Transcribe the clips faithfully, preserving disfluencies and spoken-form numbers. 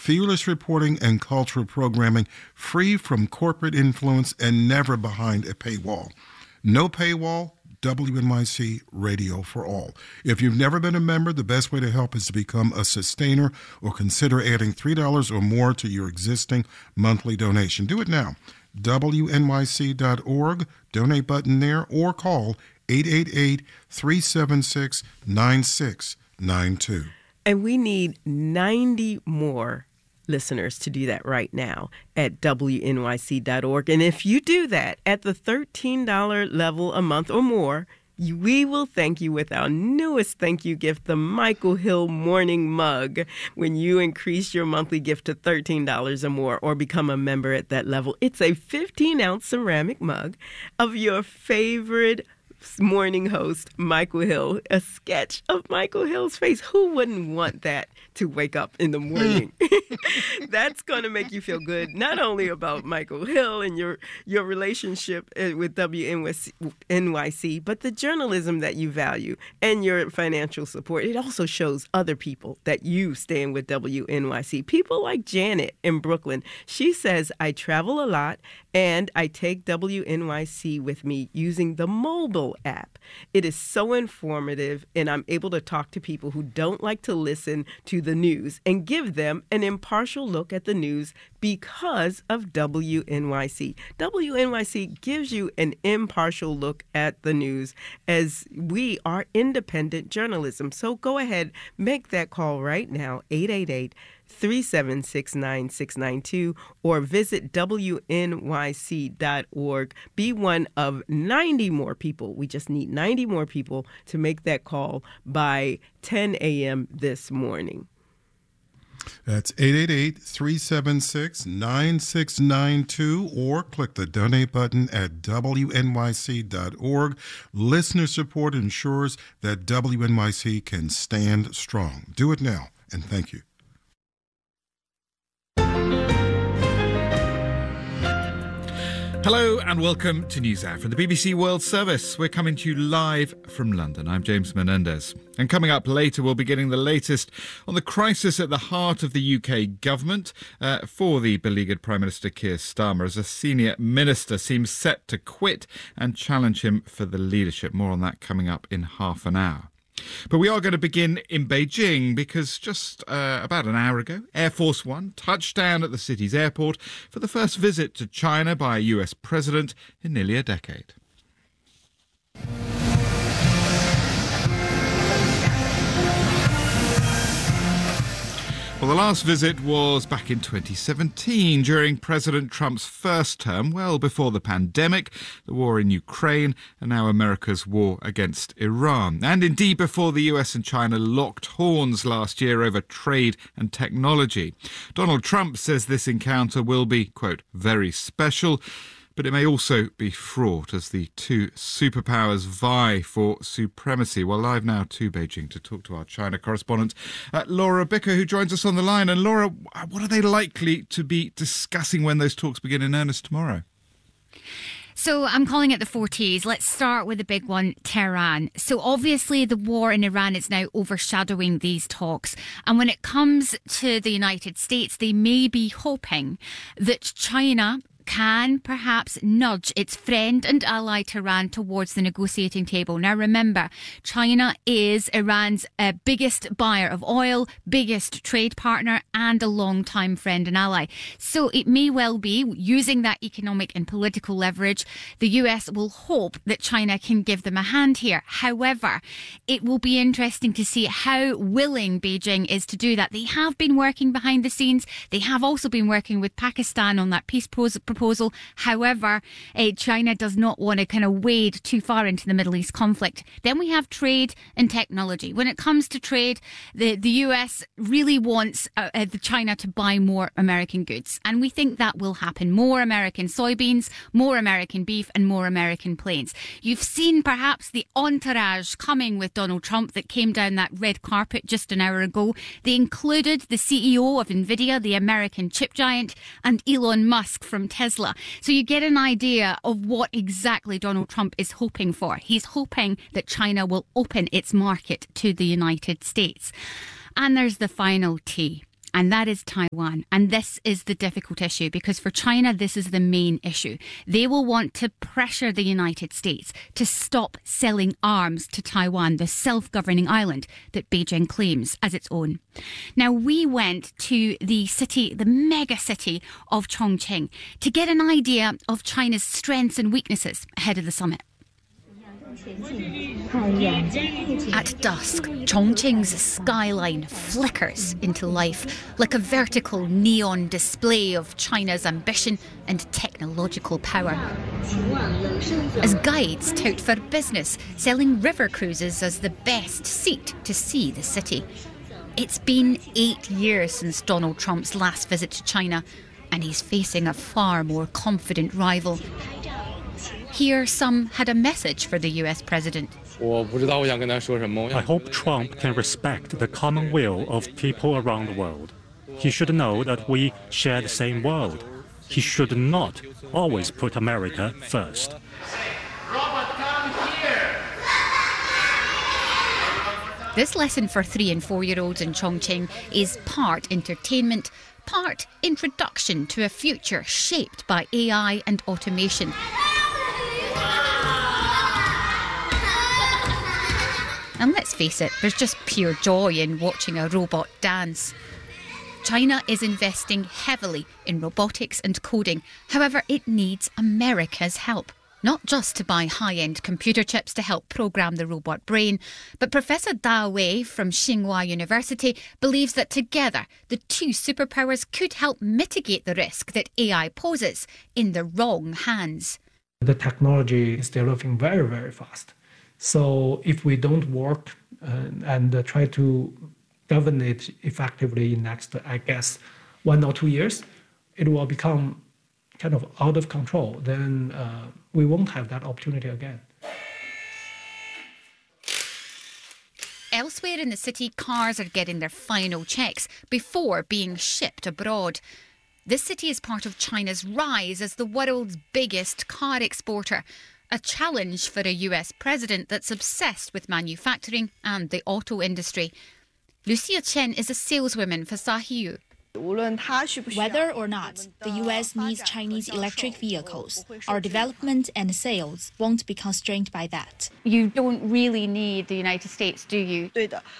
fearless reporting and cultural programming, free from corporate influence and never behind a paywall. No paywall, W N Y C Radio for All. If you've never been a member, the best way to help is to become a sustainer or consider adding three dollars or more to your existing monthly donation. Do it now. W N Y C dot org, donate button there, or call eight eight eight, three seven six, nine six nine two. And we need ninety more listeners to do that right now at W N Y C dot org. And if you do that at the thirteen dollars level a month or more, we will thank you with our newest thank you gift, the Michael Hill Morning Mug, when you increase your monthly gift to thirteen dollars or more or become a member at that level. It's a fifteen-ounce ceramic mug of your favorite morning host, Michael Hill, a sketch of Michael Hill's face. Who wouldn't want that to wake up in the morning? That's going to make you feel good, not only about Michael Hill and your your relationship with W N Y C, but the journalism that you value and your financial support. It also shows other people that you stand with W N Y C. People like Janet in Brooklyn. She says, I travel a lot and I take W N Y C with me using the mobile app. It is so informative, and I'm able to talk to people who don't like to listen to the news and give them an impartial look at the news because of W N Y C. W N Y C gives you an impartial look at the news as we are independent journalism. So go ahead, make that call right now, eight eight eight, three seven six, nine six nine two, or visit W N Y C dot org. Be one of ninety more people. We just need ninety more people to make that call by ten a.m. this morning. That's eight eight eight, three seven six, nine six nine two, or click the donate button at W N Y C dot org. Listener support ensures that W N Y C can stand strong. Do it now, and thank you. Hello and welcome to NewsHour from the B B C World Service. We're coming to you live from London. I'm James Menendez. And coming up later, we'll be getting the latest on the crisis at the heart of the U K government uh, for the beleaguered Prime Minister Keir Starmer, as a senior minister seems set to quit and challenge him for the leadership. More on that coming up in half an hour. But we are going to begin in Beijing because just uh, about an hour ago, Air Force One touched down at the city's airport for the first visit to China by a U S president in nearly a decade. Well, the last visit was back in twenty seventeen, during President Trump's first term, well before the pandemic, the war in Ukraine, and now America's war against Iran. And indeed before the U S and China locked horns last year over trade and technology. Donald Trump says this encounter will be, quote, very special. But it may also be fraught as the two superpowers vie for supremacy. Well, live now to Beijing to talk to our China correspondent, uh, Laura Bicker, who joins us on the line. And Laura, what are they likely to be discussing when those talks begin in earnest tomorrow? So I'm calling it the four T's. Let's start with the big one, Tehran. So obviously the war in Iran is now overshadowing these talks. And when it comes to the United States, they may be hoping that China can perhaps nudge its friend and ally Tehran towards the negotiating table. Now remember, China is Iran's uh, biggest buyer of oil, biggest trade partner, and a long-time friend and ally. So it may well be, using that economic and political leverage, the U S will hope that China can give them a hand here. However, it will be interesting to see how willing Beijing is to do that. They have been working behind the scenes. They have also been working with Pakistan on that peace proposal. Proposal. However, uh, China does not want to kind of wade too far into the Middle East conflict. Then we have trade and technology. When it comes to trade, the, the U S really wants uh, uh, China to buy more American goods. And we think that will happen. More American soybeans, more American beef, and more American planes. You've seen perhaps the entourage coming with Donald Trump that came down that red carpet just an hour ago. They included the C E O of NVIDIA, the American chip giant, and Elon Musk from Tesla. So you get an idea of what exactly Donald Trump is hoping for. He's hoping that China will open its market to the United States. And there's the final T. And that is Taiwan. And this is the difficult issue because for China, this is the main issue. They will want to pressure the United States to stop selling arms to Taiwan, the self-governing island that Beijing claims as its own. Now, we went to the city, the mega city of Chongqing to get an idea of China's strengths and weaknesses ahead of the summit. At dusk, Chongqing's skyline flickers into life like a vertical neon display of China's ambition and technological power. As guides tout for business, selling river cruises as the best seat to see the city. It's been eight years since Donald Trump's last visit to China, and he's facing a far more confident rival. Here, some had a message for the U S president. I hope Trump can respect the common will of people around the world. He should know that we share the same world. He should not always put America first. This lesson for three and four-year-olds in Chongqing is part entertainment, part introduction to a future shaped by A I and automation. And let's face it, there's just pure joy in watching a robot dance. China is investing heavily in robotics and coding. However, it needs America's help. Not just to buy high-end computer chips to help program the robot brain, but Professor Da Wei from Tsinghua University believes that together the two superpowers could help mitigate the risk that A I poses in the wrong hands. The technology is developing very, very fast. So if we don't work uh, and uh, try to govern it effectively in next, I guess, one or two years, it will become kind of out of control. Then uh, we won't have that opportunity again. Elsewhere in the city, cars are getting their final checks before being shipped abroad. This city is part of China's rise as the world's biggest car exporter. A challenge for a U S president that's obsessed with manufacturing and the auto industry. Lucia Chen is a saleswoman for Sahiyu. Whether or not the U S needs Chinese electric vehicles, our development and sales won't be constrained by that. You don't really need the United States, do you?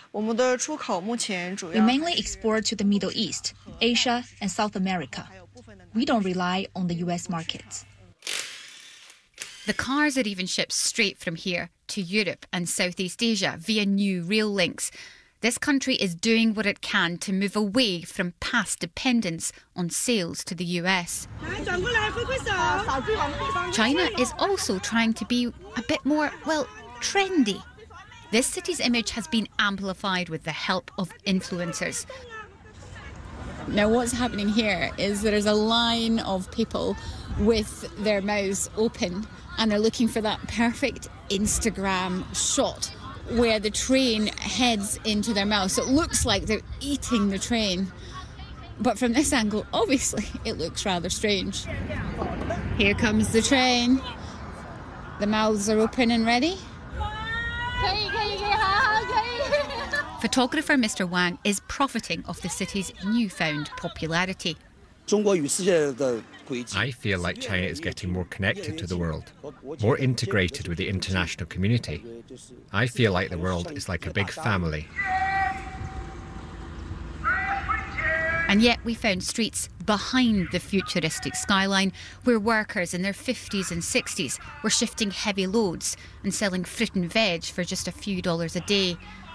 We mainly export to the Middle East, Asia, and South America. We don't rely on the U S market. The cars are even shipped straight from here to Europe and Southeast Asia via new rail links. This country is doing what it can to move away from past dependence on sales to the U S. China is also trying to be a bit more, well, trendy. This city's image has been amplified with the help of influencers. Now what's happening here is there is a line of people with their mouths open and they're looking for that perfect Instagram shot where the train heads into their mouth. So it looks like they're eating the train. But from this angle, obviously, it looks rather strange. Here comes the train. The mouths are open and ready. Photographer Mister Wang is profiting off the city's newfound popularity. I feel like China is getting more connected to the world, more integrated with the international community. I feel like the world is like a big family. And yet we found streets behind the futuristic skyline where workers in their fifties and sixties were shifting heavy loads and selling fruit and veg for just a few dollars a day.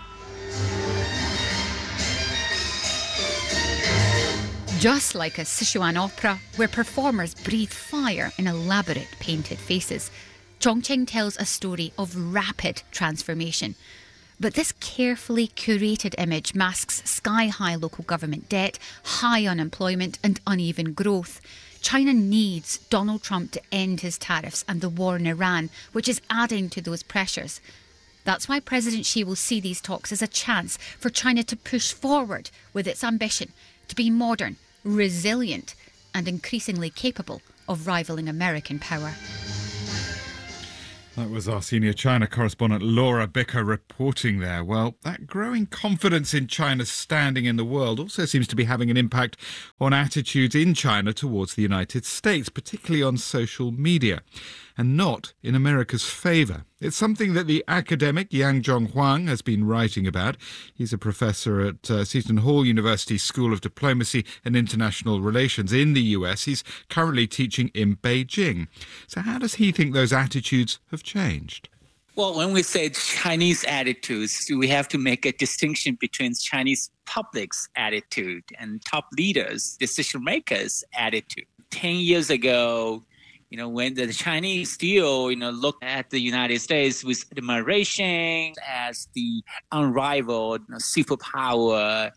Just like a Sichuan opera, where performers breathe fire in elaborate painted faces, Chongqing tells a story of rapid transformation. But this carefully curated image masks sky-high local government debt, high unemployment and uneven growth. China needs Donald Trump to end his tariffs and the war in Iran, which is adding to those pressures. That's why President Xi will see these talks as a chance for China to push forward with its ambition to be modern, resilient and increasingly capable of rivaling American power. That was our senior China correspondent Laura Bicker reporting there. Well, that growing confidence in China's standing in the world also seems to be having an impact on attitudes in China towards the United States, particularly on social media, and not in America's favour. It's something that the academic Yang Zhonghuang has been writing about. He's a professor at uh, Seton Hall University School of Diplomacy and International Relations in the U S. He's currently teaching in Beijing. So how does he think those attitudes have changed? Well, when we say Chinese attitudes, we have to make a distinction between Chinese public's attitude and top leaders, decision makers' attitude. Ten years ago, you know, when the Chinese still, you know, look at the United States with admiration as the unrivaled you know, superpower,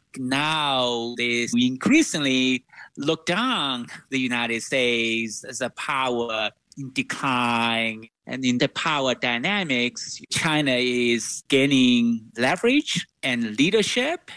now they increasingly look down the United States as a power in decline. And in the power dynamics, China is gaining leverage and leadership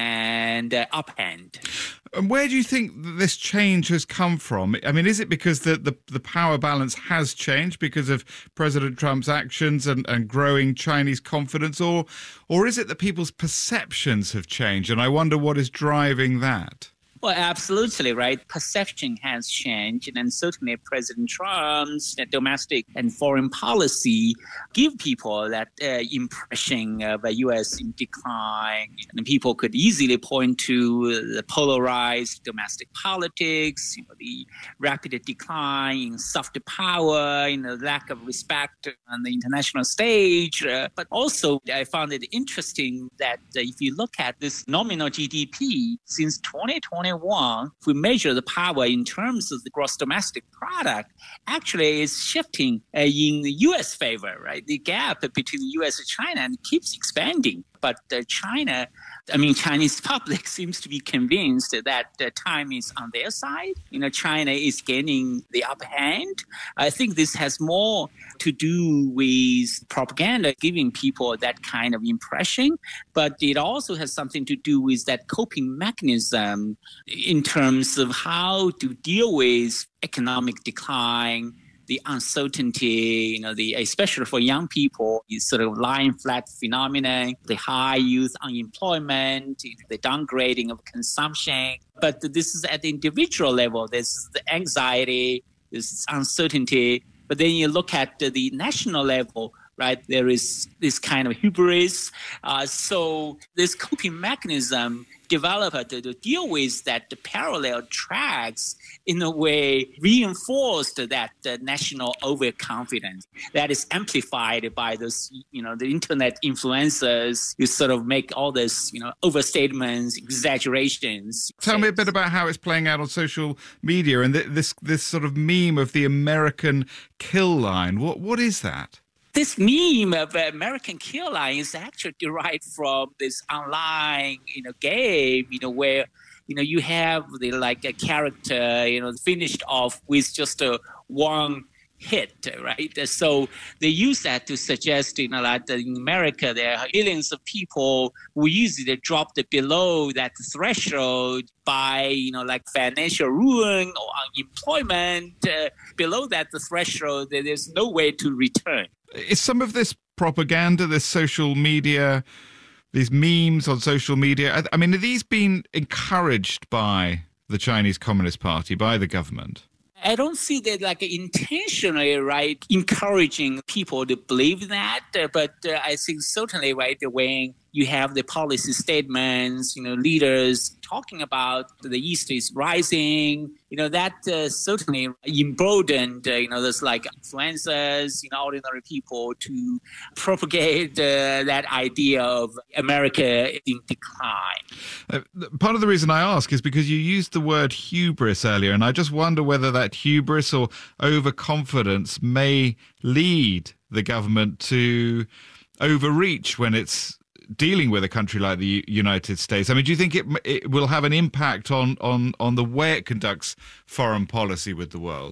and uh, upend. And where do you think this change has come from? I mean, is it because the, the, the power balance has changed because of President Trump's actions and, and growing Chinese confidence? Or, or is it that people's perceptions have changed? And I wonder what is driving that. Well, absolutely, right. Perception has changed, and certainly President Trump's domestic and foreign policy give people that uh, impression of a U S in decline. And people could easily point to the polarized domestic politics, you know, the rapid decline in soft power, you know, lack of respect on the international stage. Uh, but also, I found it interesting that uh, if you look at this nominal G D P since twenty twenty, if we measure the power in terms of the gross domestic product, actually is shifting uh, in the U S favor, right? The gap between the U S and China and keeps expanding. But uh, China, I mean, Chinese public seems to be convinced that the time is on their side. You know, China is gaining the upper hand. I think this has more to do with propaganda, giving people that kind of impression. But it also has something to do with that coping mechanism in terms of how to deal with economic decline, the uncertainty, you know, the especially for young people, is sort of lying flat phenomenon, the high youth unemployment, the downgrading of consumption. But this is at the individual level. There's the anxiety, there's uncertainty. But then you look at the national level, right? There is this kind of hubris. Uh, so this coping mechanism developed to, to deal with that the parallel tracks in a way reinforced that uh, national overconfidence that is amplified by those, you know, the internet influencers who sort of make all this, you know, overstatements, exaggerations. Tell me a bit about how it's playing out on social media and th- this this sort of meme of the American kill line. What what is that? This meme of American kill line is actually derived from this online, you know, game, you know, where, you know, you have the like a character, you know, finished off with just a one hit, right? So they use that to suggest, you know, that in America there are millions of people who usually drop below that threshold by, you know, like financial ruin or unemployment. Uh, below that the threshold, there's no way to return. Is some of this propaganda, this social media, these memes on social media, I mean, are these being encouraged by the Chinese Communist Party, by the government? I don't see that like intentionally, right, encouraging people to believe that. Uh, but uh, I think certainly, right, when you have the policy statements, you know, leaders talking about the East is rising, you know, that uh, certainly emboldened, uh, you know, there's like influencers, you know, ordinary people to propagate uh, that idea of America in decline. Uh, part of the reason I ask is because you used the word hubris earlier, and I just wonder whether that hubris or overconfidence may lead the government to overreach when it's dealing with a country like the United States. I mean, do you think it it will have an impact on, on, on the way it conducts foreign policy with the world?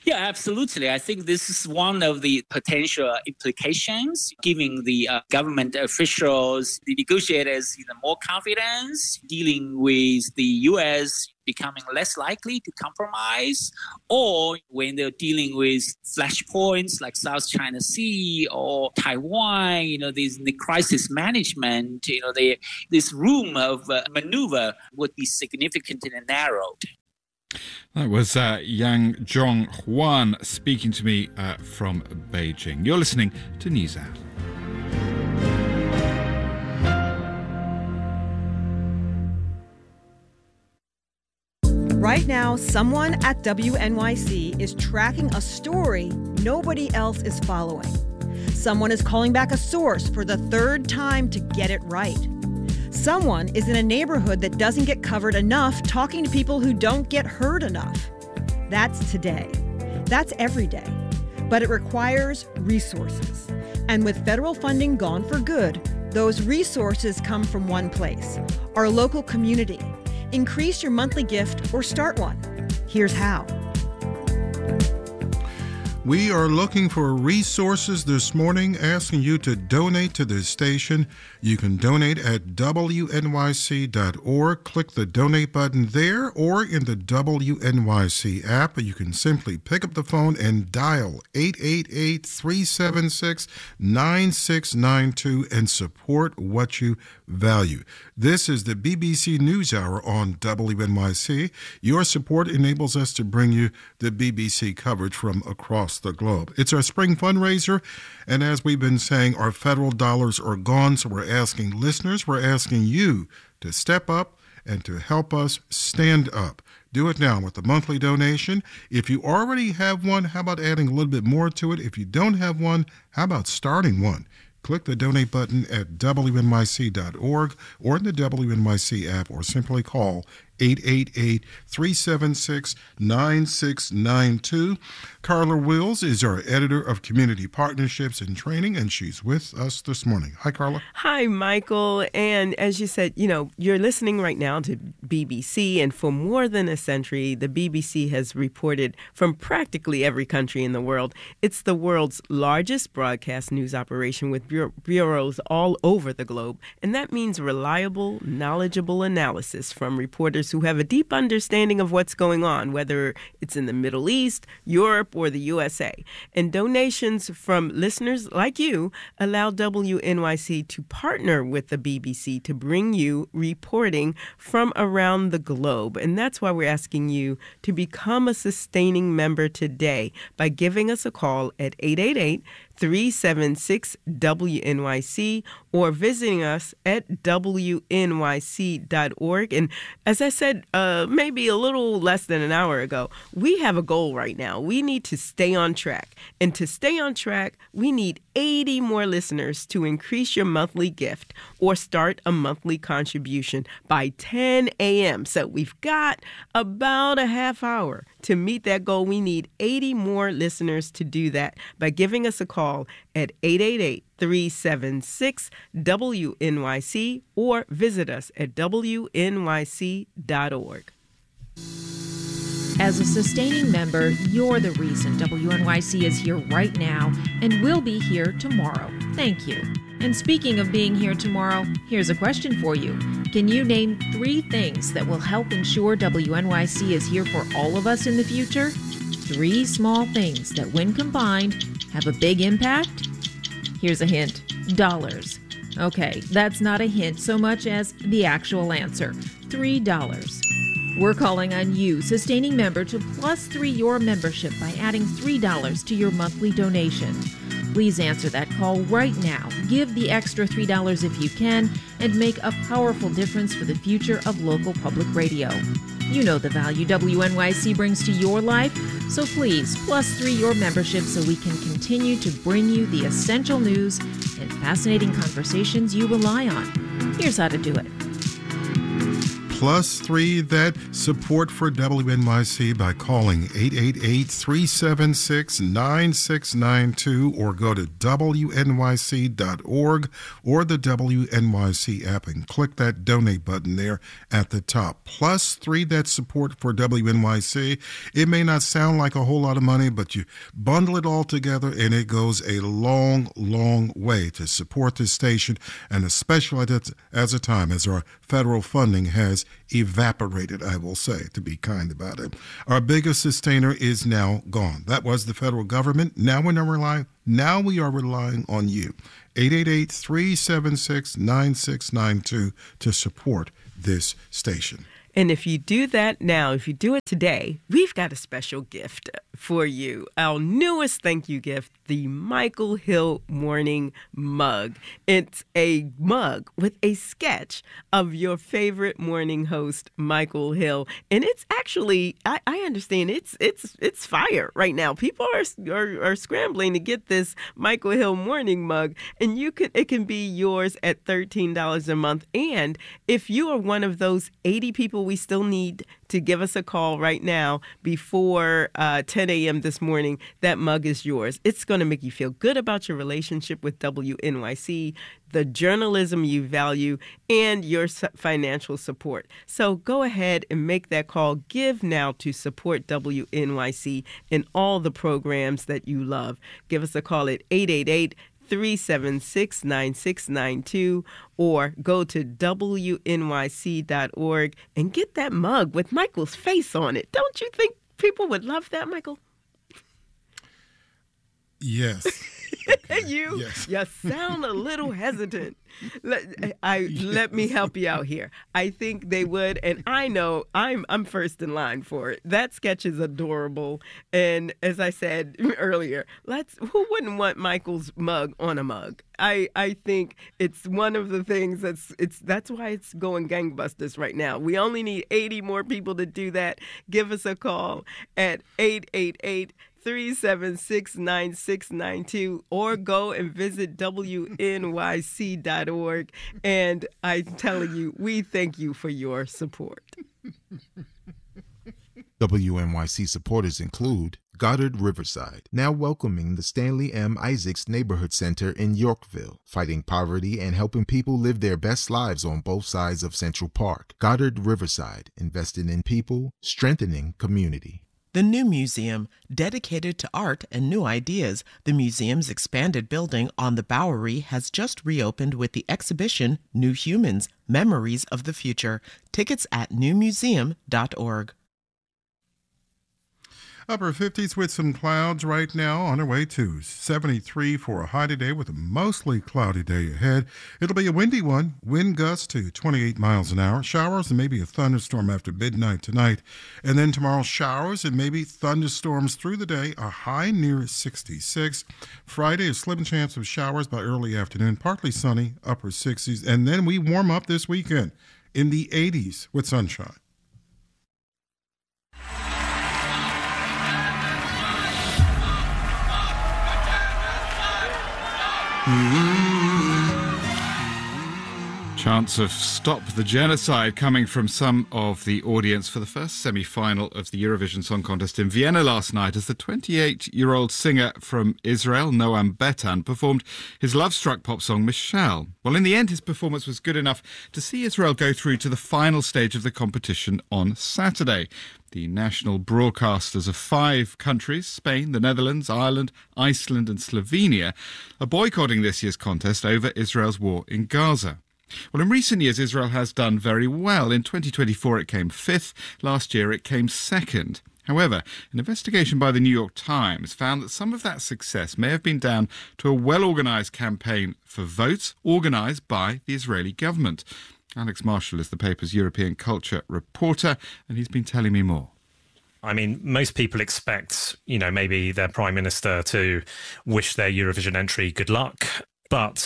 Yeah, absolutely. I think this is one of the potential implications, giving the uh, government officials, the negotiators, you know, more confidence, dealing with the U S becoming less likely to compromise, or when they're dealing with flashpoints like South China Sea or Taiwan, you know, these the crisis management, you know, they, this room of uh, maneuver would be significantly narrowed. That was uh, Yang Zhonghuan speaking to me uh, from Beijing. You're listening to NewsHour. Right now, someone at W N Y C is tracking a story nobody else is following. Someone is calling back a source for the third time to get it right. Someone is in a neighborhood that doesn't get covered enough, talking to people who don't get heard enough. That's today. That's every day. But it requires resources. And with federal funding gone for good, those resources come from one place, our local community. Increase your monthly gift or start one. Here's how. We are looking for resources this morning, asking you to donate to this station. You can donate at W N Y C dot org. Click the donate button there, or in the W N Y C app. You can simply pick up the phone and dial eight eight eight, three seven six, nine six nine two and support what you value. This is the B B C NewsHour on W N Y C. Your support enables us to bring you the B B C coverage from across the globe. It's our spring fundraiser, and as we've been saying, our federal dollars are gone, so we're asking listeners, we're asking you to step up and to help us stand up. Do it now with a monthly donation. If you already have one, how about adding a little bit more to it? If you don't have one, how about starting one? Click the donate button at W N Y C dot org or in the W N Y C app, or simply call eight eight eight, three seven six, nine six nine two. Carla Wills is our editor of Community Partnerships and Training, and she's with us this morning. Hi, Carla. Hi, Michael. And as you said, you know, you're listening right now to B B C, and for more than a century, the B B C has reported from practically every country in the world. It's the world's largest broadcast news operation with bu- bureaus all over the globe, and that means reliable, knowledgeable analysis from reporters who have a deep understanding of what's going on, whether it's in the Middle East, Europe, or the U S A. And donations from listeners like you allow W N Y C to partner with the B B C to bring you reporting from around the globe. And that's why we're asking you to become a sustaining member today by giving us a call at eight eight eight, three seven six, W N Y C or visiting us at W N Y C dot org. And as I said, uh, maybe a little less than an hour ago, we have a goal right now. We need to stay on track. And to stay on track, we need eighty more listeners to increase your monthly gift or start a monthly contribution by ten a.m. So we've got about a half hour to meet that goal. We need eighty more listeners to do that by giving us a call at eight eight eight, three seven six, W N Y C or visit us at W N Y C dot org. As a sustaining member, you're the reason W N Y C is here right now and will be here tomorrow. Thank you. And speaking of being here tomorrow, here's a question for you. Can you name three things that will help ensure W N Y C is here for all of us in the future? Three small things that, when combined, have a big impact? Here's a hint. Dollars. Okay, that's not a hint so much as the actual answer. Three dollars. We're calling on you, sustaining member, to plus three your membership by adding three dollars to your monthly donation. Please answer that call right now. Give the extra three dollars if you can and make a powerful difference for the future of local public radio. You know the value W N Y C brings to your life, so please plus three your membership so we can continue to bring you the essential news and fascinating conversations you rely on. Here's how to do it. plus three that support for W N Y C by calling eight eight eight, three seven six, nine six nine two or go to W N Y C dot org or the W N Y C app and click that donate button there at the top. Plus three that support for W N Y C. It may not sound like a whole lot of money, but you bundle it all together and it goes a long, long way to support this station, and especially at, as a time as our federal funding has evaporated, I will say, to be kind about it. Our biggest sustainer is now gone. That was the federal government. Now we're not relying, now we are relying on you. eight eight eight, three seven six, nine six nine two to support this station. And if you do that now, if you do it today, we've got a special gift for you. Our newest thank you gift, the Michael Hill Morning Mug. It's a mug with a sketch of your favorite morning host, Michael Hill. And it's actually, I, I understand, it's it's it's fire right now. People are, are are scrambling to get this Michael Hill Morning Mug. And you could it can be yours at thirteen dollars a month. And if you are one of those eighty people we still need to give us a call right now before uh, ten a.m. this morning, that mug is yours. It's going to make you feel good about your relationship with W N Y C, the journalism you value, and your financial support. So go ahead and make that call. Give now to support W N Y C and all the programs that you love. Give us a call at eight eight eight, three seven six, nine six nine two or go to W N Y C dot org and get that mug with Michael's face on it. Don't you think people would love that, Michael? Yes. Okay. you, yes. you sound a little hesitant. Let, I, let me help you out here. I think they would, and I know I'm I'm first in line for it. That sketch is adorable, and as I said earlier, let's who wouldn't want Michael's mug on a mug? I, I think it's one of the things that's it's that's why it's going gangbusters right now. We only need eighty more people to do that. Give us a call at eight eight eight, three seven six, nine six nine two or go and visit W N Y C dot org. And I'm telling you, we thank you for your support. W N Y C supporters include Goddard Riverside, now welcoming the Stanley M. Isaacs Neighborhood Center in Yorkville, fighting poverty and helping people live their best lives on both sides of Central Park. Goddard Riverside, invested in people, strengthening community. The new museum, dedicated to art and new ideas, the museum's expanded building on the Bowery has just reopened with the exhibition New Humans, Memories of the Future. Tickets at new museum dot org. Upper fifties with some clouds right now, on our way to seventy-three for a high today with a mostly cloudy day ahead. It'll be a windy one, wind gusts to twenty-eight miles an hour, showers and maybe a thunderstorm after midnight tonight. And then tomorrow, showers and maybe thunderstorms through the day, a high near sixty-six. Friday, a slim chance of showers by early afternoon, partly sunny, upper sixties. And then we warm up this weekend in the eighties with sunshine. Chants of Stop the Genocide coming from some of the audience for the first semi-final of the Eurovision Song Contest in Vienna last night as the twenty-eight-year-old singer from Israel, Noam Betan, performed his love-struck pop song Michelle. Well, in the end, his performance was good enough to see Israel go through to the final stage of the competition on Saturday. The national broadcasters of five countries, Spain, the Netherlands, Ireland, Iceland and Slovenia, are boycotting this year's contest over Israel's war in Gaza. Well, in recent years, Israel has done very well. In twenty twenty-four, it came fifth. Last year, it came second. However, an investigation by the New York Times found that some of that success may have been down to a well-organised campaign for votes organised by the Israeli government. Alex Marshall is the paper's European culture reporter, and he's been telling me more. I mean, most people expect, you know, maybe their prime minister to wish their Eurovision entry good luck. But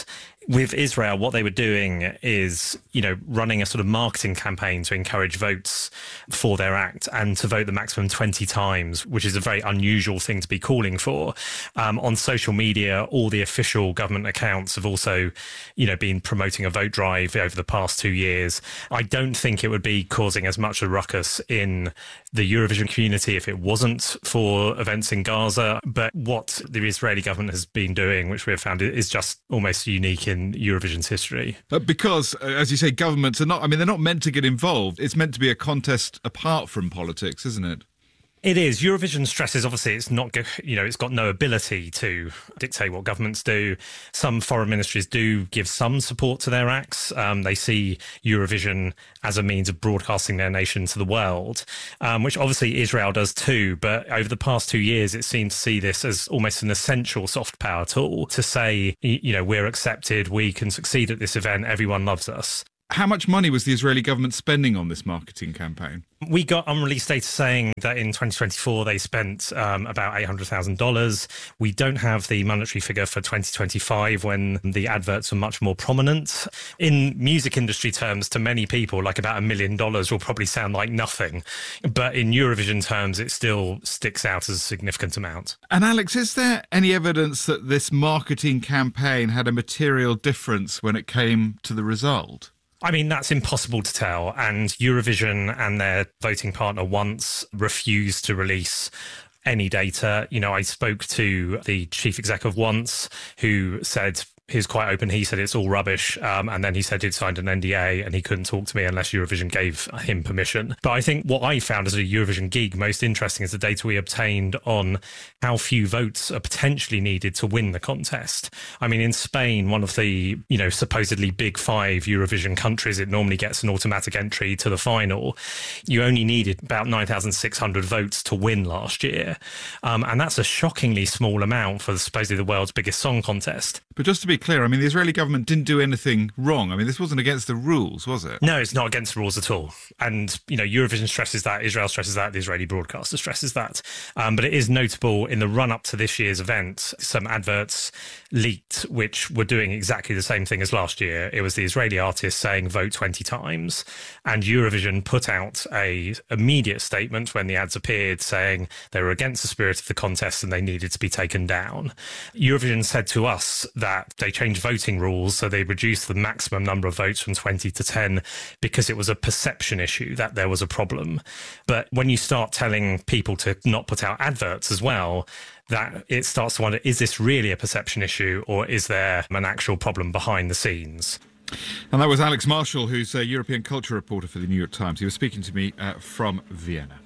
With Israel, what they were doing is, you know, running a sort of marketing campaign to encourage votes for their act and to vote the maximum twenty times, which is a very unusual thing to be calling for. Um, on social media, all the official government accounts have also, you know, been promoting a vote drive over the past two years. I don't think it would be causing as much a ruckus in the Eurovision community if it wasn't for events in Gaza. But what the Israeli government has been doing, which we have found, is just almost unique in Eurovision's history. Uh, because, uh, as you say, governments are not, I mean, they're not meant to get involved. It's meant to be a contest apart from politics, isn't it? It is. Eurovision stresses, obviously, it's not, you know, it's got no ability to dictate what governments do. Some foreign ministries do give some support to their acts. Um, they see Eurovision as a means of broadcasting their nation to the world, um, which obviously Israel does too. But over the past two years, it seemed to see this as almost an essential soft power tool to say, you know, we're accepted, we can succeed at this event, everyone loves us. How much money was the Israeli government spending on this marketing campaign? We got unreleased data saying that in twenty twenty-four they spent um, about eight hundred thousand dollars. We don't have the monetary figure for twenty twenty-five when the adverts were much more prominent. In music industry terms, to many people, like about a million dollars will probably sound like nothing. But in Eurovision terms, it still sticks out as a significant amount. And Alex, is there any evidence that this marketing campaign had a material difference when it came to the result? I mean, that's impossible to tell. And Eurovision and their voting partner Once refused to release any data. You know, I spoke to the chief exec of Once, who said, he's quite open. He said it's all rubbish. Um, and then he said he'd signed an N D A and he couldn't talk to me unless Eurovision gave him permission. But I think what I found as a Eurovision geek most interesting is the data we obtained on how few votes are potentially needed to win the contest. I mean, in Spain, one of the, you know, supposedly big five Eurovision countries, it normally gets an automatic entry to the final. You only needed about nine thousand six hundred votes to win last year. Um, and that's a shockingly small amount for supposedly the world's biggest song contest. But just to be clear, I mean, the Israeli government didn't do anything wrong. I mean, this wasn't against the rules, was it? No, it's not against the rules at all. And, you know, Eurovision stresses that, Israel stresses that, the Israeli broadcaster stresses that. Um, but it is notable in the run-up to this year's event, some adverts leaked which were doing exactly the same thing as last year. It was the Israeli artist saying vote twenty times. And Eurovision put out a immediate statement when the ads appeared saying they were against the spirit of the contest and they needed to be taken down. Eurovision said to us that they changed voting rules, so they reduced the maximum number of votes from twenty to ten because it was a perception issue that there was a problem. But when you start telling people to not put out adverts as well, that it starts to wonder, is this really a perception issue or is there an actual problem behind the scenes? And that was Alex Marshall, who's a European culture reporter for the New York Times. He was speaking to me uh, from Vienna.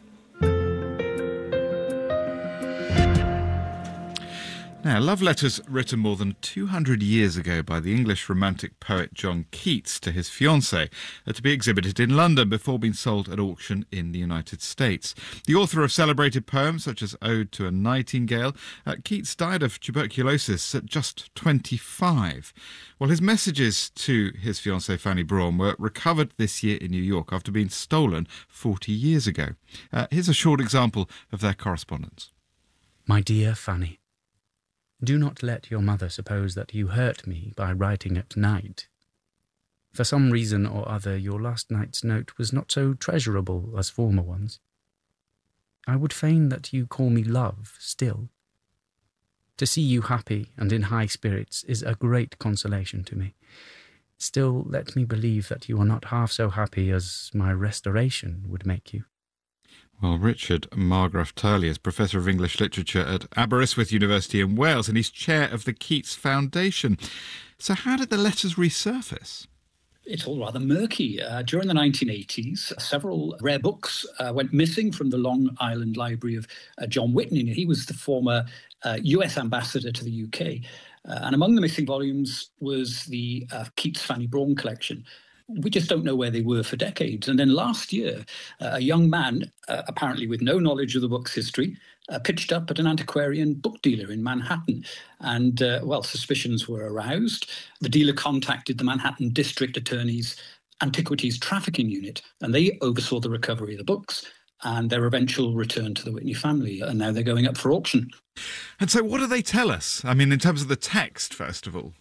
Now, love letters written more than two hundred years ago by the English romantic poet John Keats to his fiancée are to be exhibited in London before being sold at auction in the United States. The author of celebrated poems such as Ode to a Nightingale, uh, Keats died of tuberculosis at just twenty-five. Well, his messages to his fiancée Fanny Brawne were recovered this year in New York after being stolen forty years ago. Uh, here's a short example of their correspondence. My dear Fanny, do not let your mother suppose that you hurt me by writing at night. For some reason or other, your last night's note was not so treasurable as former ones. I would fain that you call me love still. To see you happy and in high spirits is a great consolation to me. Still, let me believe that you are not half so happy as my restoration would make you. Well, Richard Margraf Turley is Professor of English Literature at Aberystwyth University in Wales, and he's chair of the Keats Foundation. So how did the letters resurface? It's all rather murky. Uh, during the nineteen eighties, several rare books uh, went missing from the Long Island Library of uh, John Whitney. He was the former uh, U S ambassador to the U K. Uh, and among the missing volumes was the uh, Keats Fanny Brawne collection. We just don't know where they were for decades. And then last year, uh, a young man, uh, apparently with no knowledge of the book's history, uh, pitched up at an antiquarian book dealer in Manhattan. And, uh, well, suspicions were aroused. The dealer contacted the Manhattan District Attorney's Antiquities Trafficking Unit, and they oversaw the recovery of the books and their eventual return to the Whitney family. And now they're going up for auction. And so what do they tell us? I mean, in terms of the text, first of all.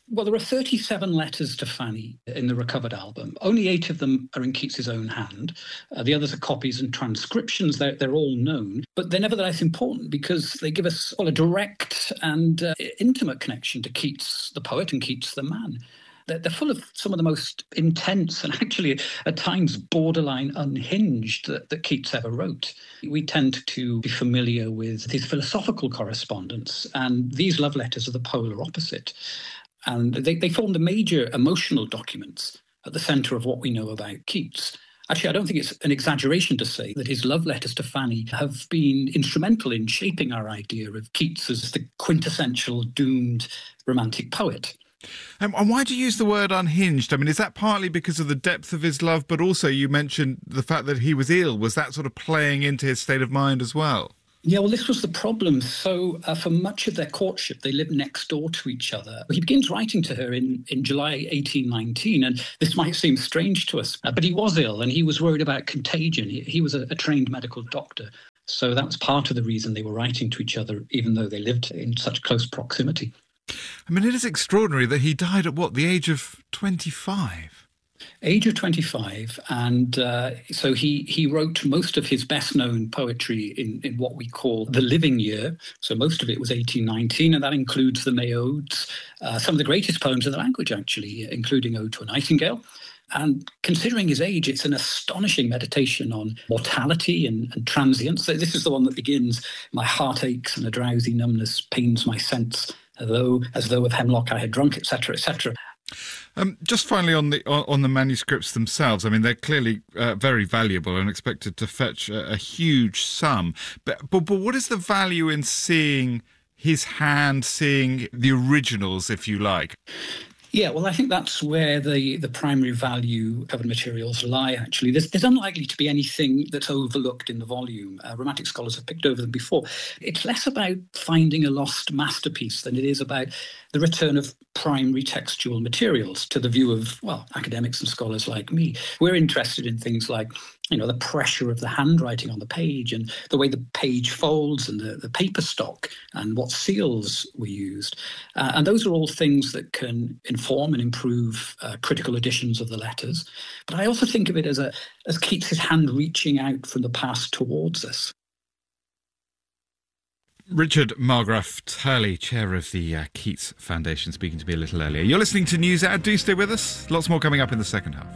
Well, there are thirty-seven letters to Fanny in the recovered album. Only eight of them are in Keats's own hand. Uh, the others are copies and transcriptions. They're, they're all known, but they're nevertheless important because they give us well, a direct and uh, intimate connection to Keats, the poet, and Keats, the man. They're, they're full of some of the most intense and actually at times borderline unhinged that, that Keats ever wrote. We tend to be familiar with his philosophical correspondence, and these love letters are the polar opposite. And they, they form the major emotional documents at the centre of what we know about Keats. Actually, I don't think it's an exaggeration to say that his love letters to Fanny have been instrumental in shaping our idea of Keats as the quintessential doomed romantic poet. Um, and why do you use the word unhinged? I mean, is that partly because of the depth of his love, but also you mentioned the fact that he was ill? Was that sort of playing into his state of mind as well? Yeah, well, this was the problem. So uh, for much of their courtship, they lived next door to each other. He begins writing to her in, in July eighteen nineteen, and this might seem strange to us, uh, but he was ill and he was worried about contagion. He, he was a, a trained medical doctor. So that was part of the reason they were writing to each other, even though they lived in such close proximity. I mean, it is extraordinary that he died at, what, the age of twenty-five? Age of twenty-five, and uh, so he, he wrote most of his best-known poetry in, in what we call the living year. So most of it was eighteen nineteen, and that includes the May Odes, uh, some of the greatest poems of the language, actually, including Ode to a Nightingale. And considering his age, it's an astonishing meditation on mortality and, and transience. So this is the one that begins, "My heart aches and a drowsy numbness pains my sense, although as though of hemlock I had drunk," et cetera, et cetera. Um, just finally on the on the manuscripts themselves, I mean, they're clearly uh, very valuable and expected to fetch a, a huge sum. But, but but what is the value in seeing his hand, seeing the originals, if you like? Yeah, well, I think that's where the, the primary value covered materials lie, actually. There's, there's unlikely to be anything that's overlooked in the volume. Uh, romantic scholars have picked over them before. It's less about finding a lost masterpiece than it is about the return of primary textual materials to the view of, well, academics and scholars like me. We're interested in things like, you know, the pressure of the handwriting on the page and the way the page folds and the, the paper stock and what seals were used. Uh, and those are all things that can inform and improve uh, critical editions of the letters. But I also think of it as a as Keats's hand reaching out from the past towards us. Richard Margraf Turley, chair of the uh, Keats Foundation, speaking to me a little earlier. You're listening to NewsHour. Do stay with us. Lots more coming up in the second half.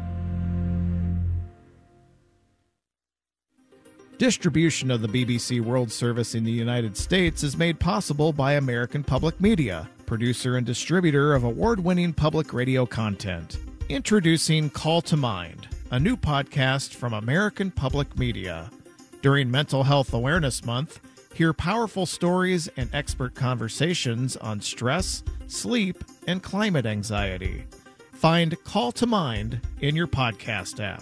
Distribution of the B B C World Service in the United States is made possible by American Public Media, producer and distributor of award-winning public radio content. Introducing Call to Mind, a new podcast from American Public Media. During Mental Health Awareness Month, hear powerful stories and expert conversations on stress, sleep, and climate anxiety. Find Call to Mind in your podcast app.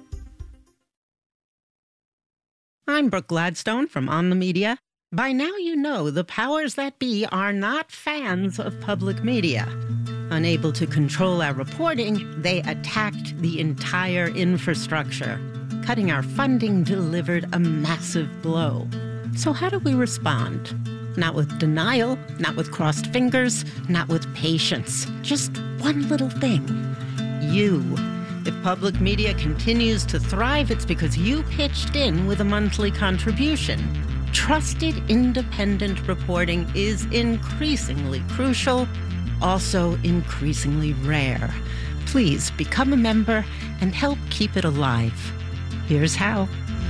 I'm Brooke Gladstone from On the Media. By now you know the powers that be are not fans of public media. Unable to control our reporting, they attacked the entire infrastructure. Cutting our funding delivered a massive blow. So how do we respond? Not with denial, not with crossed fingers, not with patience. Just one little thing. You. If public media continues to thrive, it's because you pitched in with a monthly contribution. Trusted independent reporting is increasingly crucial, also increasingly rare. Please become a member and help keep it alive. Here's how.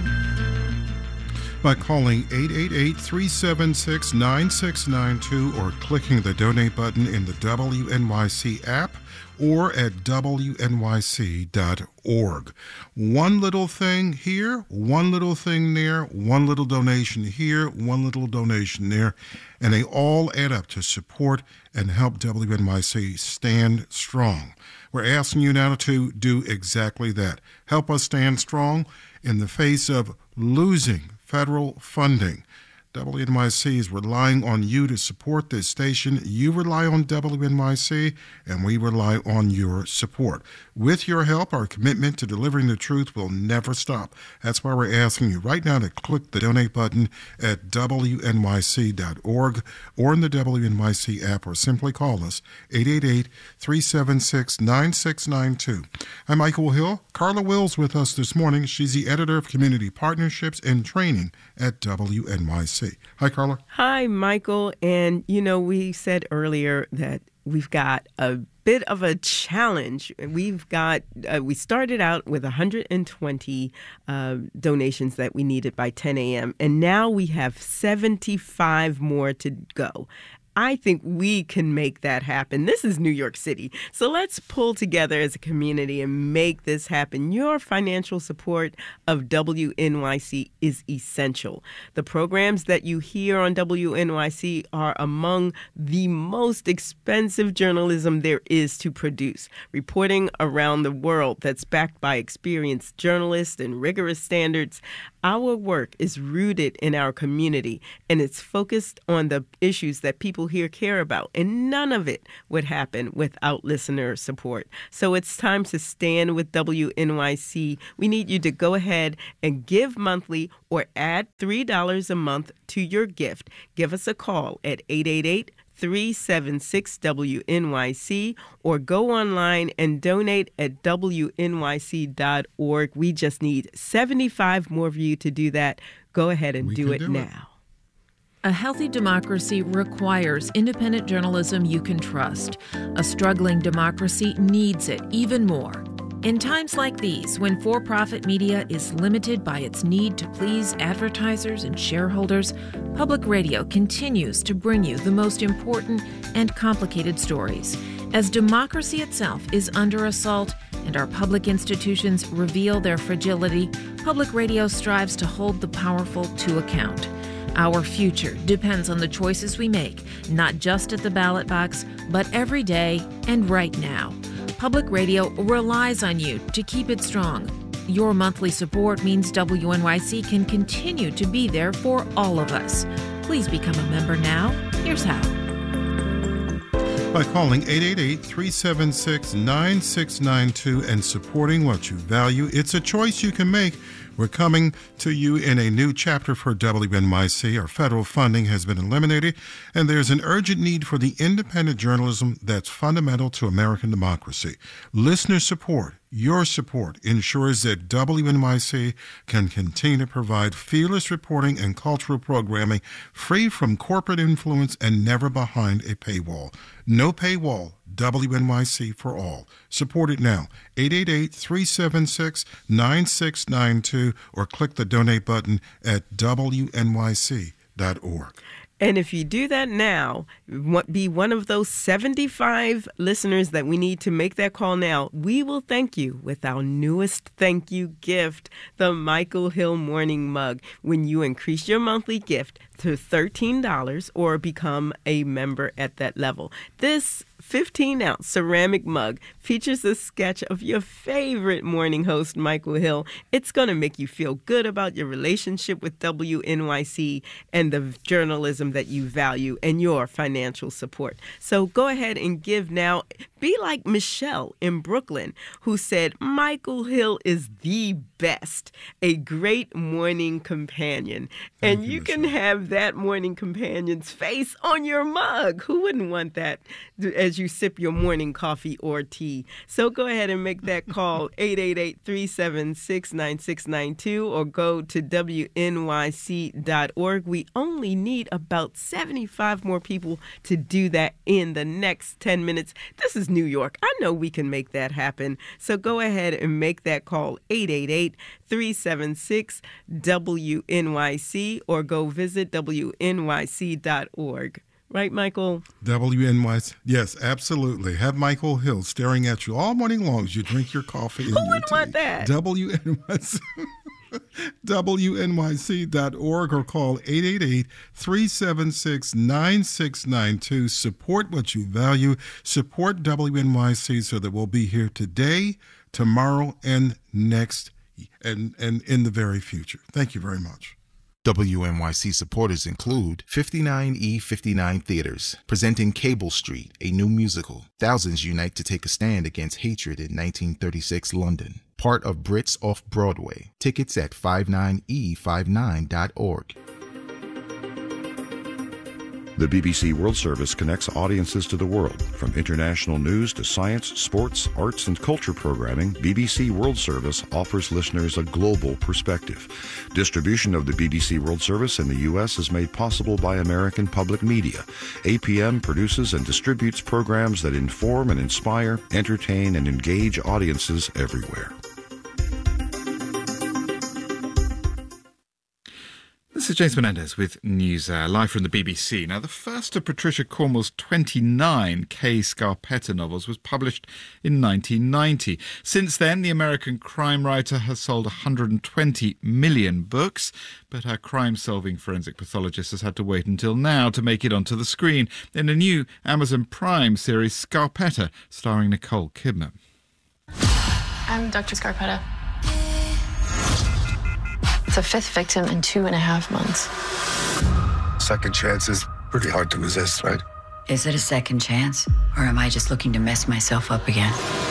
By calling eight eight eight, three seven six, nine six nine two or clicking the donate button in the W N Y C app or at W N Y C dot org. One little thing here, one little thing there, one little donation here, one little donation there, and they all add up to support and help W N Y C stand strong. We're asking you now to do exactly that. Help us stand strong in the face of losing federal funding. W N Y C is relying on you to support this station. You rely on W N Y C, and we rely on your support. With your help, our commitment to delivering the truth will never stop. That's why we're asking you right now to click the donate button at W N Y C dot org or in the W N Y C app, or simply call us eight eight eight, three seven six, nine six nine two. I'm Michael Hill. Carla Wills with us this morning. She's the editor of Community Partnerships and Training at W N Y C. Hi, Carla. Hi, Michael. And, you know, we said earlier that we've got a bit of a challenge. We've got, uh, we started out with one hundred twenty uh, donations that we needed by ten a.m., and now we have seventy-five more to go. I think we can make that happen. This is New York City. So let's pull together as a community and make this happen. Your financial support of W N Y C is essential. The programs that you hear on W N Y C are among the most expensive journalism there is to produce. Reporting around the world that's backed by experienced journalists and rigorous standards. Our work is rooted in our community, and it's focused on the issues that people here care about, and none of it would happen without listener support. So it's time to stand with W N Y C. We need you to go ahead and give monthly or add three dollars a month to your gift. Give us a call at eight eight eight, three seven six, W N Y C or go online and donate at W N Y C dot org. We just need seventy-five more of you to do that. Go ahead and We do can it do it. now. A healthy democracy requires independent journalism you can trust. A struggling democracy needs it even more. In times like these, when for-profit media is limited by its need to please advertisers and shareholders, public radio continues to bring you the most important and complicated stories. As democracy itself is under assault and our public institutions reveal their fragility, public radio strives to hold the powerful to account. Our future depends on the choices we make, not just at the ballot box, but every day and right now. Public radio relies on you to keep it strong. Your monthly support means W N Y C can continue to be there for all of us. Please become a member now. Here's how. By calling eight eight eight, three seven six, nine six nine two and supporting what you value. It's a choice you can make. We're coming to you in a new chapter for W N Y C. Our federal funding has been eliminated, and there's an urgent need for the independent journalism that's fundamental to American democracy. Listener support, your support, ensures that W N Y C can continue to provide fearless reporting and cultural programming free from corporate influence and never behind a paywall. No paywall. W N Y C for all. Support it now. eight eight eight, three seven six, nine six nine two or click the donate button at W N Y C dot org. And if you do that now, be one of those seventy-five listeners that we need to make that call now, we will thank you with our newest thank you gift, the Michael Hill Morning Mug, when you increase your monthly gift to thirteen dollars or become a member at that level. This fifteen ounce ceramic mug features a sketch of your favorite morning host, Michael Hill. It's going to make you feel good about your relationship with W N Y C and the journalism that you value and your financial support. So go ahead and give now. Be like Michelle in Brooklyn, who said, Michael Hill is the best, a great morning companion. Thank and you, you can have that morning companion's face on your mug. Who wouldn't want that as you sip your morning coffee or tea? So go ahead and make that call, eight eight eight, three seven six, nine six nine two, or go to W N Y C dot org. We only need about seventy-five more people to do that in the next ten minutes. This is New York. I know we can make that happen. So go ahead and make that call, eight eight eight, three seven six, W N Y C, or go visit W N Y C dot org. Right, Michael? W N Y C. Yes, absolutely. Have Michael Hill staring at you all morning long as you drink your coffee and Who your wouldn't tea. want that? W N Y C. W N Y C dot org or call eight eight eight, three seven six, nine six nine two. Support what you value. Support W N Y C so that we'll be here today, tomorrow, and next, and, and in the very future. Thank you very much. W N Y C supporters include fifty-nine E fifty-nine Theaters, presenting Cable Street, a new musical. Thousands unite to take a stand against hatred in nineteen thirty-six London. Part of Brits Off-Broadway. Tickets at fifty-nine e fifty-nine dot org. The B B C World Service connects audiences to the world. From international news to science, sports, arts, and culture programming, B B C World Service offers listeners a global perspective. Distribution of the B B C World Service in the U S is made possible by American Public Media. A P M produces and distributes programs that inform and inspire, entertain, and engage audiences everywhere. This is James Menendez with NewsHour, live from the B B C. Now, the first of Patricia Cornwell's twenty-nine Kay Scarpetta novels was published in nineteen ninety. Since then, the American crime writer has sold one hundred twenty million books, but her crime-solving forensic pathologist has had to wait until now to make it onto the screen in a new Amazon Prime series, Scarpetta, starring Nicole Kidman. I'm Doctor Scarpetta. It's a fifth victim in two and a half months. Second chance is pretty hard to resist, right? Is it a second chance? Or am I just looking to mess myself up again?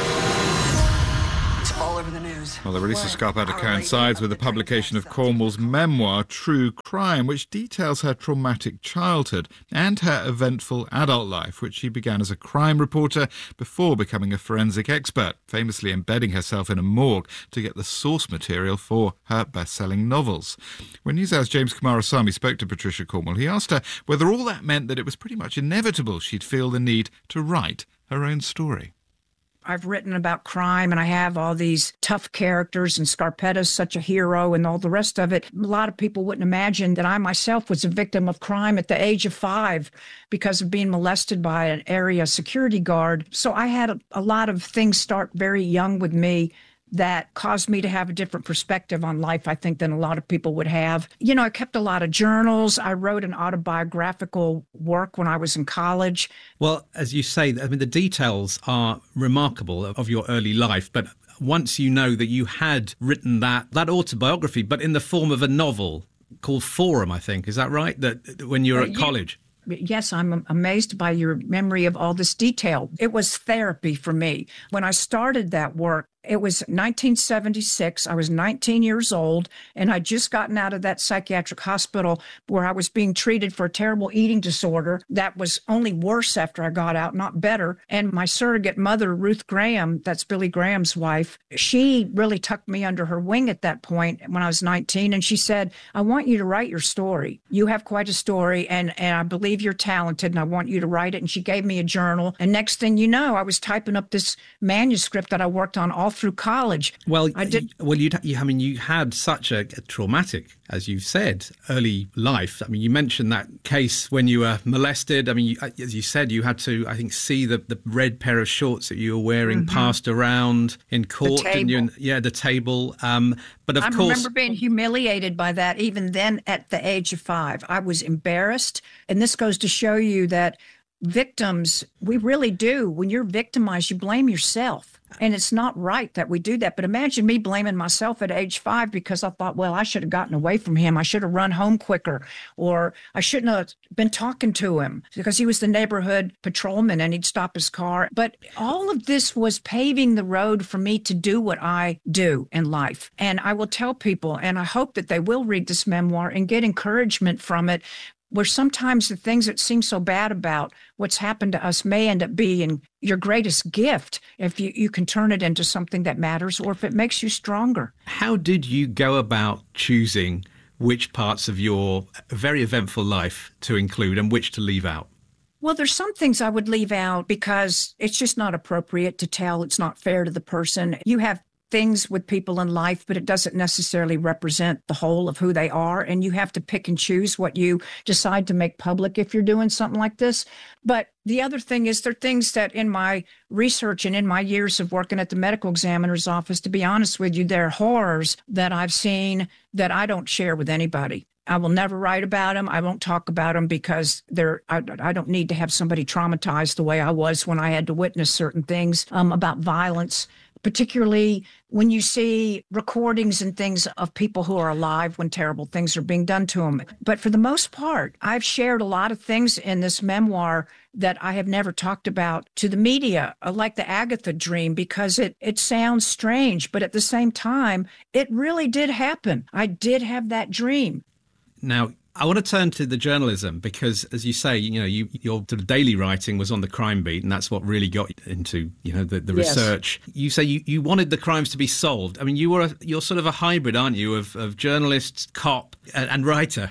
It's all over the news. Well, the release of Scarpetta coincides with the publication of Cornwell's memoir, True Crime, which details her traumatic childhood and her eventful adult life, which she began as a crime reporter before becoming a forensic expert, famously embedding herself in a morgue to get the source material for her best-selling novels. When NewsHour's James Kumarasamy spoke to Patricia Cornwell, he asked her whether all that meant that it was pretty much inevitable she'd feel the need to write her own story. I've written about crime and I have all these tough characters and Scarpetta's such a hero and all the rest of it. A lot of people wouldn't imagine that I myself was a victim of crime at the age of five because of being molested by an area security guard. So I had a, a lot of things start very young with me that caused me to have a different perspective on life, I think, than a lot of people would have. You know, I kept a lot of journals. I wrote an autobiographical work when I was in college. Well, as you say, I mean, the details are remarkable of your early life, but once you know that you had written that, that autobiography, but in the form of a novel called Forum, I think, is that right? That when you were Uh, at yeah. college? Yes, I'm amazed by your memory of all this detail. It was therapy for me. When I started that work, it was nineteen seventy-six. I was nineteen years old, and I'd just gotten out of that psychiatric hospital where I was being treated for a terrible eating disorder that was only worse after I got out, not better. And my surrogate mother, Ruth Graham, that's Billy Graham's wife, she really tucked me under her wing at that point when I was nineteen. And she said, I want you to write your story. You have quite a story, and, and I believe you're talented, and I want you to write it. And she gave me a journal. And next thing you know, I was typing up this manuscript that I worked on all through college. Well, I did. Well, you, you, I mean, you had such a, a traumatic, as you said, early life. I mean, you mentioned that case when you were molested. I mean, you, as you said, you had to, I think, see the, the red pair of shorts that you were wearing Mhm. passed around in court, didn't you? table. And, yeah, the table. Um, but of I course, remember being humiliated by that even then at the age of five. I was embarrassed. And this goes to show you that victims, we really do. When you're victimized, you blame yourself. And it's not right that we do that. But imagine me blaming myself at age five because I thought, well, I should have gotten away from him. I should have run home quicker. Or I shouldn't have been talking to him because he was the neighborhood patrolman and he'd stop his car. But all of this was paving the road for me to do what I do in life. And I will tell people, and I hope that they will read this memoir and get encouragement from it, where sometimes the things that seem so bad about what's happened to us may end up being your greatest gift if you, you can turn it into something that matters or if it makes you stronger. how did you go about choosing which parts of your very eventful life to include and which to leave out? Well, there's some things I would leave out because it's just not appropriate to tell. It's not fair to the person. You have things with people in life, but it doesn't necessarily represent the whole of who they are. And you have to pick and choose what you decide to make public if you're doing something like this. But the other thing is there are things that in my research and in my years of working at the medical examiner's office, to be honest with you, there are horrors that I've seen that I don't share with anybody. I will never write about them. I won't talk about them because they're, I, I don't need to have somebody traumatized the way I was when I had to witness certain things um, about violence. particularly when you see recordings and things of people who are alive when terrible things are being done to them. But for the most part, I've shared a lot of things in this memoir that I have never talked about to the media, like the Agatha dream, because it, it sounds strange, but at the same time, it really did happen. I did have that dream. Now, I want to turn to the journalism because, as you say, you know, you, your sort of daily writing was on the crime beat, and that's what really got into, you know, the, the Yes. research. You say you, you wanted the crimes to be solved. I mean, you were a, you're sort of a hybrid, aren't you, of, of journalist, cop, and, and writer.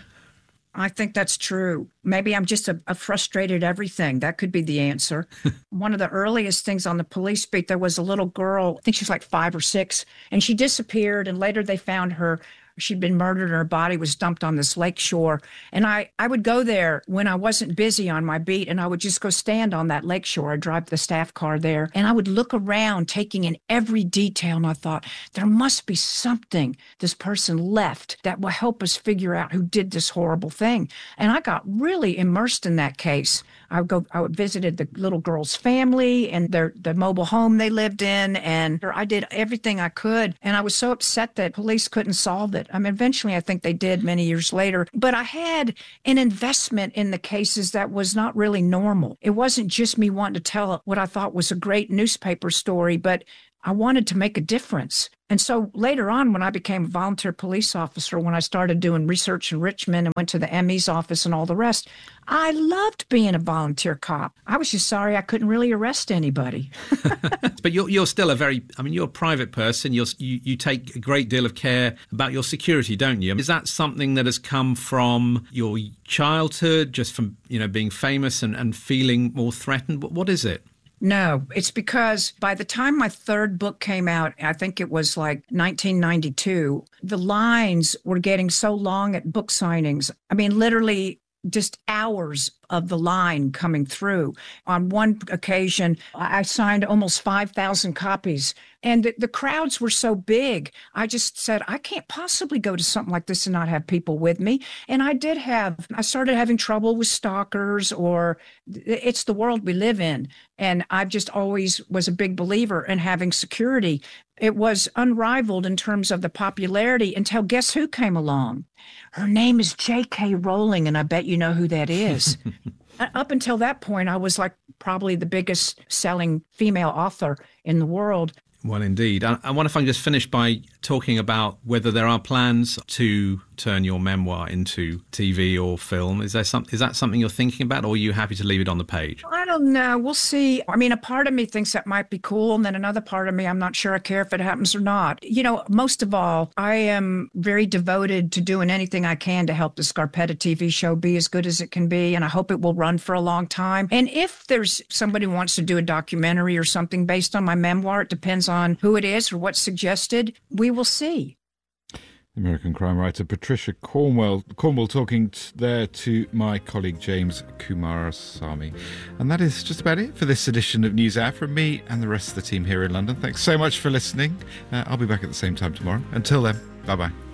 I think that's true. Maybe I'm just a, a frustrated everything. That could be the answer. One of the earliest things on the police beat, there was a little girl, I think she was like five or six, and she disappeared, and later they found her. She'd been murdered and her body was dumped on this lake shore. And I, I would go there when I wasn't busy on my beat, and I would just go stand on that lake shore. I'd drive the staff car there, and I would look around, taking in every detail. And I thought, there must be something this person left that will help us figure out who did this horrible thing. And I got really immersed in that case. I would go, I would visited the little girl's family and their the mobile home they lived in, and I did everything I could. And I was so upset that police couldn't solve it. I mean, eventually I think they did many years later. But I had an investment in the cases that was not really normal. It wasn't just me wanting to tell what I thought was a great newspaper story, but I wanted to make a difference. And so later on, when I became a volunteer police officer, when I started doing research in Richmond and went to the M E's office and all the rest, I loved being a volunteer cop. I was just sorry I couldn't really arrest anybody. But you're you're still a very, I mean, you're a private person. You're, you you take a great deal of care about your security, don't you? Is that something that has come from your childhood, just from, you know, being famous and, and feeling more threatened? What, what is it? No, it's because by the time my third book came out, I think it was like nineteen ninety-two, the lines were getting so long at book signings. I mean, literally just hours of the line coming through. On one occasion, I signed almost five thousand copies, and the, the crowds were so big. I just said, I can't possibly go to something like this and not have people with me. And I did have, I started having trouble with stalkers, or it's the world we live in. And I just always was a big believer in having security. It was unrivaled in terms of the popularity until guess who came along? Her name is J K. Rowling, and I bet you know who that is. Up until that point, I was like probably the biggest selling female author in the world. Well, indeed. I, I wonder if I can just finish by talking about whether there are plans to turn your memoir into T V or film. Is there some, is that something you're thinking about, or are you happy to leave it on the page? I don't know. We'll see. I mean, a part of me thinks that might be cool, and then another part of me, I'm not sure I care if it happens or not. You know, most of all, I am very devoted to doing anything I can to help the Scarpetta T V show be as good as it can be, and I hope it will run for a long time. And if there's somebody who wants to do a documentary or something based on my memoir, it depends on who it is or what's suggested. We will see. American crime writer Patricia Cornwell, Cornwell talking t- there to my colleague James Kumarasamy. And that is just about it for this edition of News Hour from me and the rest of the team here in London. Thanks so much for listening. Uh, I'll be back at the same time tomorrow. Until then, bye-bye.